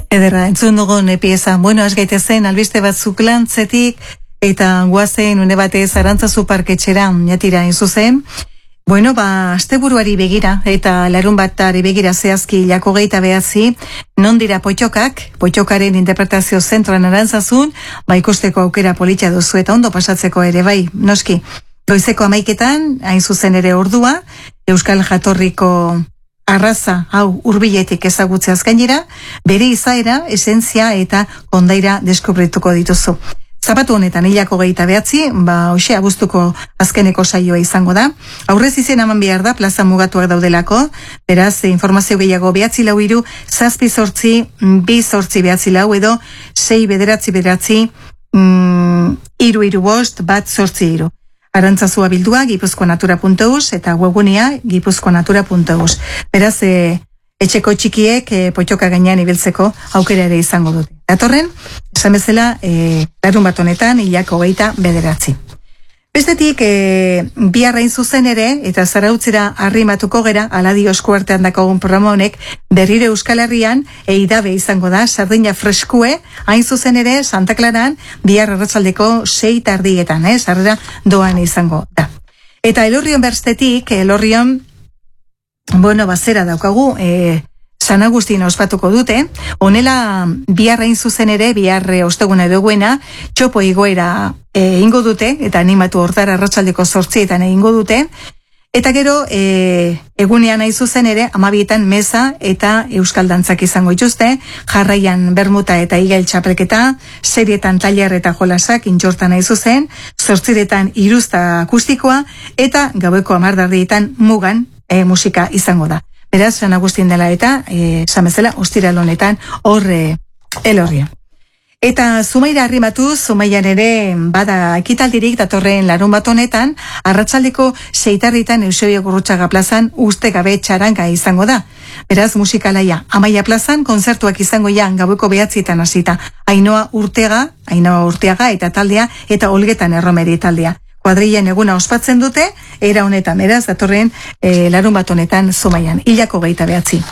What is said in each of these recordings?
Ederra, entzun dugun pieza. Bueno, az gaitezen, albiste batzuk lantzetik, eta guazen une batez Arantzazu parketxera, jatira zuzen. Bueno, asteburuari begira, eta larun batari begira zehazki jako geita behatzi, non dira potxokaren interpretazio zentroan Arantzazun, ikusteko aukera politxa duzu eta ondo pasatzeko ere bai, noski. Goizeko 11:00, hain zuzen ere ordua, Euskal Jatorriko arraza hau hurbiletik ezagutzeaz gainera, bere izaera, esentzia eta kondaira deskubrituko dituzu. Zapatu honetan hilako geita behatzi, hoxe abuztuko azkeneko saioa izango da. Aurrez izen eman behar da, plaza mugatuak daudelako, beraz, informazio gehiago 943 788 288 edo 699 335 183. Arantzazua bildua gipuzkoanatura.eus eta webgunea gipuzkoanatura.eus. Beraz, etxeko txikiek potxoka gainean ibiltzeko aukera ere izango dute. Datorren, esan bezala, larun bat honetan, hilako 29. Bestetik, biharrain zuzen ere, eta zarautzera arrimatuko gera, aladio eskuartean dakogun programa honek, berriro Euskal Herrian, eidabe izango da, sardina freskue, hain zuzen ere, Santa Claran, bihar arratsaldeko 6:00, sarrera doan izango da. Eta Elorrion bestetik, Elorrion, zera daukagu, San Agustin ospatuko dute, honela biharrain zuzen ere, bihar osteguna edoguena, txopo igoera ingo dute, eta animatu hortara arratsaldeko 8:00 egingo dute, eta gero egunean nahi zuzen ere, 12:00 meza eta euskal dantzak izango ituzte, jarraian bermuta eta igel txapelketa, serietan tailer eta jolasak intxortan nahi zuzen, 8:00 iruzta akustikoa, eta gaueko 10:00 mugan musika izango da. Beraz, San Agustin dela eta, samezela, ostiral honetan, Elorrion. Eta Zumaira arrimatu, Zumaian ere bada ekitaldirik datorren larun bat honetan, arratsaldeko 6:00 Eusebio Gurrutxaga plazan uste gabe txaranga izango da. Beraz, musikalaia, Amaia plazan, kontzertuak izango ja gaueko 9:00 hasita. Ainhoa Urteaga eta taldea, eta Olgetan Erromeri taldea. Kuadrilen eguna ospatzen dute, era honetan, beraz, datorren larun bat honetan Zumaian, hilako 29.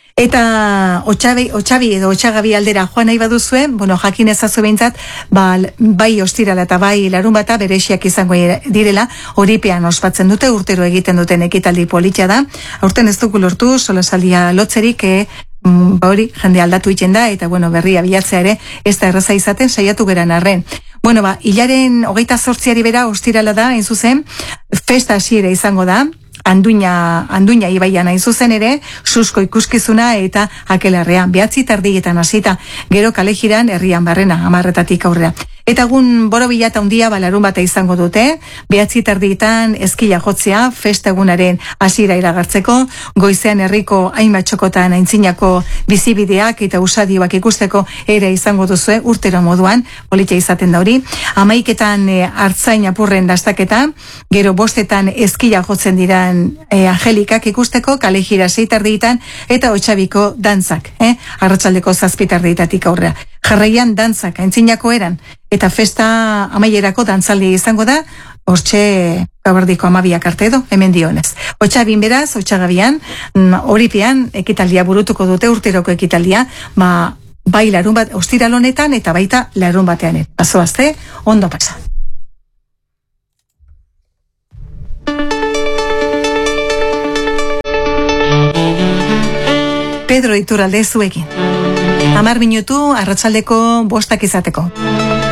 Eta Otxabi edo Otxagabi aldera joan nahi baduzue, jakin ezazu behintzat, bai ostirala eta bai larun bata berexiak izango direla, horipean ospatzen dute, urtero egiten duten ekitaldi politxa da. Aurten ez dugu lortu, solasaldia lotzerik, hori jende aldatu iten da, eta berria bilatzea ere, ez da erraza izaten, saiatu geran arren. Hilaren 28 bera ostirala da, hain zuzen, festa hasiera izango da, Anduña ibaian hain zuzen ere, susko ikuskizuna eta akelarrean, 9:30 hasita, gero kalejiran herrian barrena, 10:00 aurrera. Eta egun borobila eta hundia larun bata izango dute, 9:30 eskila jotzea, festa egunaren hasiera iragartzeko, goizean herriko hainbat txokotan aintzinako bizibideak eta usadioak ikusteko ere izango duzue, urtero moduan, politia izaten da hori. 11:00 hartzain apurren dastaketa, gero 5:00 eskila jotzen diran angelikak ikusteko, kalejira 6:30 eta Otxabiko dantzak, arratsaldeko 7:00 aurrera. Jarraian dantzak, aintzinako eran, eta festa amaierako dantzaldi izango da, hortxe gabardiko 12 arte edo, hemen dionez. Otxabin beraz, Otxagabian, horipean ekitaldia burutuko dute, urteroko ekitaldia, bai larun bat, ostiral honetan, eta baita larun batean. Pasoazte, ondo pasa. Pedro Iturralde zuekin. 10 minutu arratsaldeko 5 izateko.